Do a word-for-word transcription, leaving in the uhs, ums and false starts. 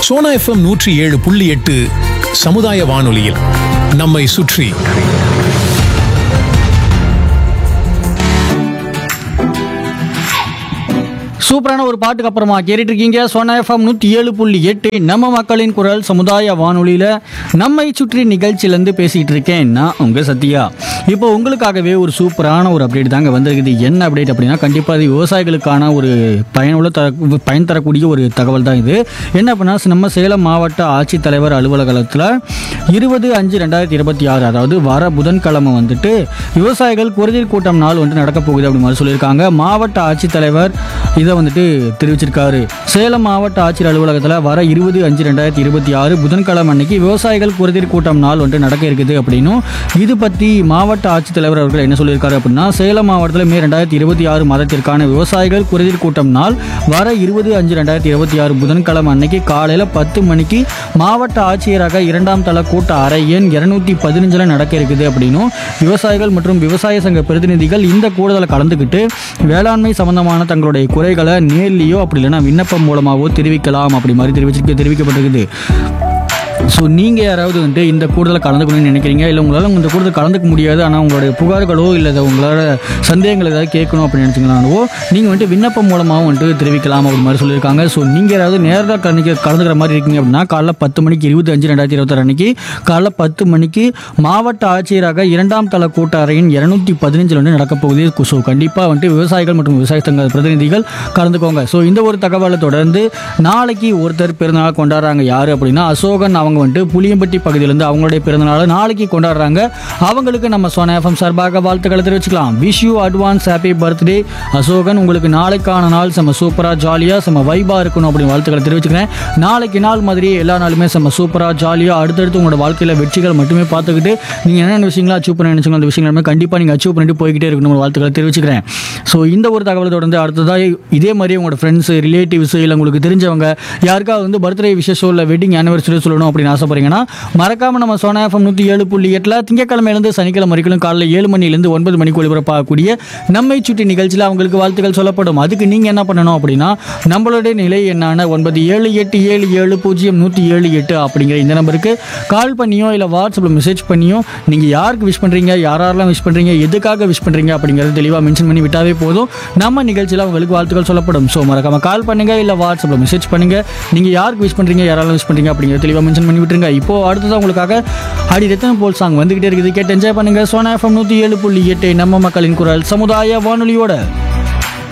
Sona FM நூற்றி ஏழு புள்ளி எட்டு சமுதாய வானொலியில் நம்மை சுற்றி. சூப்பரான ஒரு பாட்டுக்கு அப்புறமா கேட்டுட்டு இருக்கீங்க சோனா எஃப்எம் நூற்றி ஏழு புள்ளி எட்டு நம்ம மக்களின் குரல் சமுதாய வானொலியில் நம்மை சுற்றி நிகழ்ச்சியிலேருந்து பேசிகிட்டு இருக்கேன் நான் உங்கள் சத்யா. இப்போ உங்களுக்காகவே ஒரு சூப்பரான ஒரு அப்டேட் தாங்க வந்திருக்குது. என்ன அப்டேட் அப்படின்னா, கண்டிப்பாக இது விவசாயிகளுக்கான ஒரு பயனுள்ள த பயன் தரக்கூடிய ஒரு தகவல் தான் இது. என்ன அப்படின்னா, நம்ம சேலம் மாவட்ட ஆட்சித்தலைவர் அலுவலகத்தில் இருபது அஞ்சு ரெண்டாயிரத்தி இருபத்தி ஆறு அதாவது வர புதன்கிழமை வந்துட்டு விவசாயிகள் குறைதீர் கூட்டம் நாள் வந்துட்டு நடக்க போகுது அப்படி மாதிரி சொல்லியிருக்காங்க. மாவட்ட ஆட்சித்தலைவர் இதை வந்துட்டு தெரிவிச்சிருக்காரு. சேலம் மாவட்ட ஆட்சியர் அலுவலகத்தில் வர இருபது அஞ்சு ரெண்டாயிரத்தி இருபத்தி ஆறு புதன்கிழமை அன்னைக்கு விவசாயிகள் குறைதீர் கூட்டம் நாள் வந்துட்டு நடக்க இருக்குது அப்படின்னும், இது பற்றி மாவட்ட ஆட்சித்தலைவர் அவர்கள் என்ன சொல்லியிருக்காரு அப்படின்னா, சேலம் மாவட்டத்தில் மே ரெண்டாயிரத்தி இருபத்தி ஆறு மாதத்திற்கான விவசாயிகள் குறைதீர் கூட்டம் நாள் வர இருபது அஞ்சு ரெண்டாயிரத்தி இருபத்தி ஆறு புதன்கிழமை அன்னைக்கு காலையில் பத்து மணிக்கு மாவட்ட ஆட்சியராக இரண்டாம் தள கூட்ட அறை எண் இருநூத்தி பதினஞ்சுல நடக்க இருக்குது அப்படின்னும், விவசாயிகள் மற்றும் விவசாய சங்க பிரதிநிதிகள் இந்த கூடுதலை கலந்துக்கிட்டு வேளாண்மை சம்பந்தமான தங்களுடைய குறைகளை நேர்லையோ அப்படி இல்லைன்னா விண்ணப்பம் மூலமாகவோ தெரிவிக்கலாம் அப்படி மாதிரி தெரிவிச்சு தெரிவிக்கப்பட்டிருக்குது. ஸோ நீங்கள் யாராவது வந்துட்டு இந்த கூடுதலை கலந்துக்கணும்னு நினைக்கிறீங்க, இல்லை உங்களால் இந்த கூடுதல் கலந்துக்க முடியாது, ஆனால் உங்களுடைய புகார்களோ இல்லை உங்களால் சந்தேகங்கள் ஏதாவது கேட்கணும் அப்படின்னு நினச்சிங்கனாலோ நீங்கள் வந்துட்டு விண்ணப்பம் மூலமாகவும் வந்துட்டு தெரிவிக்கலாம் அப்படி மாதிரி சொல்லியிருக்காங்க. ஸோ நீங்கள் யாராவது நேரடியாக கலந்து கலந்துக்கிற மாதிரி இருக்கீங்க அப்படின்னா காலைல பத்து மணிக்கு இருபத்தி அஞ்சு ரெண்டாயிரத்தி இருபத்தாறு அன்னைக்கு காலைல பத்து மணிக்கு மாவட்ட ஆட்சியராக இரண்டாம் தள கூட்ட அறையின் இருநூத்தி பதினஞ்சில் வந்து நடக்க போகுது. ஸோ கண்டிப்பாக வந்துட்டு விவசாயிகள் மற்றும் விவசாய சங்க பிரதிநிதிகள் கலந்துக்கோங்க. ஸோ இந்த ஒரு தகவலை தொடர்ந்து நாளைக்கு ஒருத்தர் பிறந்தநாள் கொண்டாடுறாங்க. யார் அப்படின்னா அசோகன். அவங்க வந்துட்டு புளியம்பட்டி பகுதியிலேருந்து அவங்களுடைய பிறந்தநாளை நாளைக்கு கொண்டாடுறாங்க. அவங்களுக்கு நம்ம சோனா எஃப்எம் சார்பாக வாழ்த்துக்களை தெரிவிச்சுக்கலாம். Wish you advance happy birthday Asokan. உங்களுக்கு நாளைக்கான நாள் செம்ம சூப்பராக ஜாலியாக செம்ம வைபாக இருக்கணும் அப்படின்னு வாழ்த்துக்களை தெரிவிச்சுக்கிறேன். நாளைக்கு நாள் மாதிரி எல்லா நாளுமே செம்ம சூப்பராக ஜாலியாக அடுத்தடுத்து உங்களோட வாழ்க்கையில் வெற்றிகள் மட்டுமே பார்த்துக்கிட்டு நீங்கள் என்னென்ன விஷயங்களா அச்சீவ் பண்ண நினைச்சீங்களோ அந்த விஷயங்களுமே கண்டிப்பாக நீங்கள் அச்சீவ் பண்ணிட்டு போய்கிட்டே இருக்கணும் வாழ்த்துக்களை தெரிவிச்சுக்கிறேன். ஸோ இந்த ஒரு தகவலை தொடர்ந்து அடுத்ததாக இதே மாதிரி உங்களோட ஃப்ரெண்ட்ஸ் ரிலேட்டிவ்ஸ் இல்லை உங்களுக்கு தெரிஞ்சவங்க யாருக்காவது வந்து பர்த்டே விசேஷம் இல்லை வெட்டிங் ஆனிவர்சரி சொல்லணும் அப்படின்னு ஆசைப்படுறீங்கன்னா மறக்காம நம்ம சோனா எஃப்எம் நூற்றி ஏழு புள்ளி எட்டில் திங்கக்கிழமையிலேருந்து சனிக்கிழமை வரைக்கும் காலைல ஏழு மணிலேருந்து ஒன்பது மணிக்கு ஒளிபரப்பாகக்கூடிய நம்மை சுற்றி நிகழ்ச்சியில் அவங்களுக்கு வாழ்த்துக்கள் சொல்லப்படும். அதுக்கு நீங்கள் என்ன பண்ணணும் அப்படின்னா, நம்மளுடைய நிலை என்னான ஒன்பது ஏழு எட்டு ஏழு ஏழு பூஜ்ஜியம் நூற்றி ஏழு எட்டு அப்படிங்கிற இந்த நம்பருக்கு கால் பண்ணியோ இல்லை வாட்ஸ்அப்பில் மெசேஜ் பண்ணியோ நீங்கள் யாருக்கு விஷ் பண்ணுறீங்க, யாரெல்லாம் விஷ் பண்ணுறீங்க, எதுக்காக விஷ் பண்ணுறீங்க அப்படிங்கிறது தெளிவாக மென்ஷன் பண்ணி விட்டாவே போதும். நம்ம நிகழ்ச்சியில் அவங்களுக்கு வாழ்த்துக்கள் சொல்லப்படும். ஸோ மறக்காம கால் பண்ணுங்க இல்லை வாட்ஸ்அப்பில் மெசேஜ் பண்ணுங்க. நீங்கள் யாருக்கு விஷ் பண்ணுறீங்க, யாரெல்லாம் விஷ் பண்ணுறீங்க அப்படிங்கிறது தெளிவாக மென்ஷன் பண்ணி விட்டுருங்க. இப்போ அடுத்ததான் உங்களுக்காக அடி ரத்தனம் போல் சாங் வந்துகிட்டே இருக்குது. கேட்டு என்ஜாய் பண்ணுங்க. சோனா எஃப்எம் நூற்றி ஏழு புள்ளி எட்டு நம்ம மக்களின் குரல் சமுதாய வானொலியோட.